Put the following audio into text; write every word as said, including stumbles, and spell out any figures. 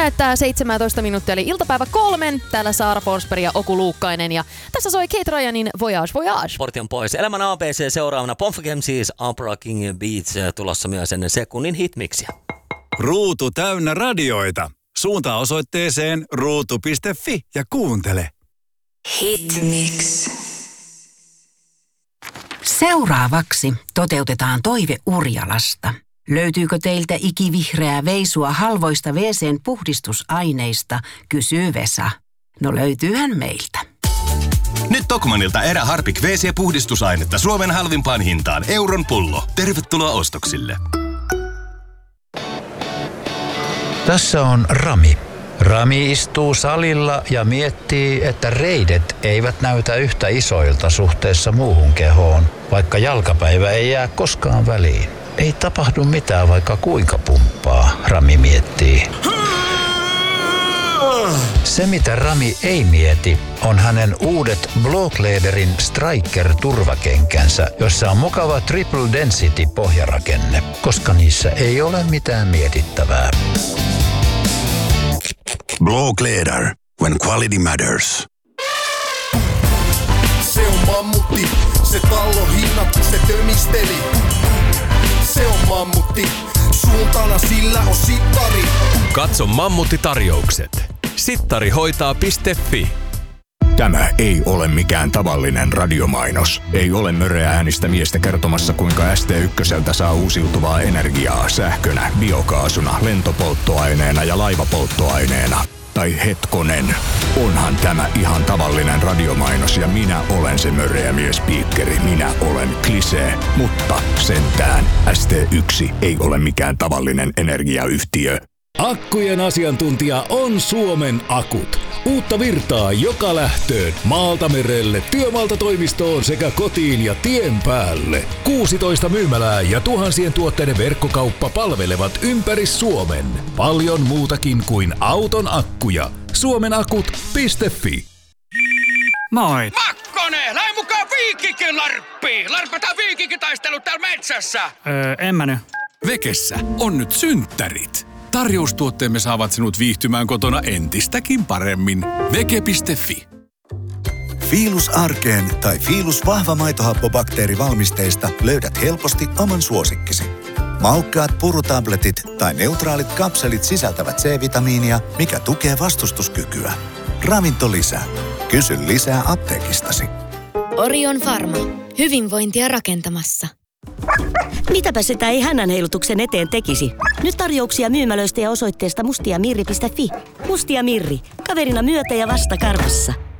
näyttää seitsemäntoista minuuttia, eli iltapäivä kolmen. Täällä Saara Forsberg ja Oku Luukkainen. Ja tässä soi Kate Ryanin Voyage Voyage. Portion pois. Elämän A B C seuraavana. Pomfik M C's Opera King Beats tulossa myös ennen sekunnin hitmiksiä. Ruutu täynnä radioita. Suuntaa osoitteeseen ruutu piste fi ja kuuntele. Hitmix. Seuraavaksi toteutetaan toive Urjalasta. Löytyykö teiltä ikivihreää veisua halvoista wee seen puhdistusaineista, kysyy Vesa. No löytyyhän meiltä. Nyt Tokmanilta erä Harpik wee see-puhdistusainetta Suomen halvimpaan hintaan euron pullo. Tervetuloa ostoksille. Tässä on Rami. Rami istuu salilla ja miettii, että reidet eivät näytä yhtä isoilta suhteessa muuhun kehoon, vaikka jalkapäivä ei jää koskaan väliin. Ei tapahdu mitään, vaikka kuinka pumppaa, Rami miettii. Se, mitä Rami ei mieti, on hänen uudet Blåkläderin Striker-turvakenkänsä, jossa on mukava Triple Density-pohjarakenne, koska niissä ei ole mitään mietittävää. Blåkläder, when quality matters. Se on mammutti, se tallo hinnattu, se tömisteli. Se on mammutti, suuntana sillä on sittari. Katso Mammutti-tarjoukset. sittarihoitaa piste fi. Tämä ei ole mikään tavallinen radiomainos. Ei ole möreä äänistä miestä kertomassa, kuinka S T yksi saa uusiutuvaa energiaa sähkönä, biokaasuna, lentopolttoaineena ja laivapolttoaineena. Tai hetkonen, onhan tämä ihan tavallinen radiomainos ja minä olen se möreä miespiikkeri. Minä olen Klisee, mutta sentään S T yksi ei ole mikään tavallinen energiayhtiö. Akkujen asiantuntija on Suomen Akut. Uutta virtaa joka lähtöön, maalta merelle, työmaalta toimistoon sekä kotiin ja tien päälle. kuusitoista myymälää ja tuhansien tuotteiden verkkokauppa palvelevat ympäri Suomen. Paljon muutakin kuin auton akkuja. suomenakut piste fi. Moi! Makkonen! Lähde mukaan Viikikin larppiin! Larpataan viikikitaistelut täällä metsässä! Öö, en mä nyt. Vekessä on nyt synttärit. Tarjoustuotteemme saavat sinut viihtymään kotona entistäkin paremmin. Veke piste fi. Fiilus Arkeen tai Fiilus vahva maitohappobakteerivalmisteista löydät helposti oman suosikkisi. Maukkaat purutabletit tai neutraalit kapselit sisältävät C-vitamiinia, mikä tukee vastustuskykyä. Ravinto lisää. Kysy lisää apteekistasi. Orion Pharma. Hyvinvointia rakentamassa. Mitäpä sitä ei hännän heilutuksen eteen tekisi? Nyt tarjouksia myymälöistä ja osoitteesta mustiamirri piste fi. Mustia Mirri. Kaverina myötä ja vasta karvassa.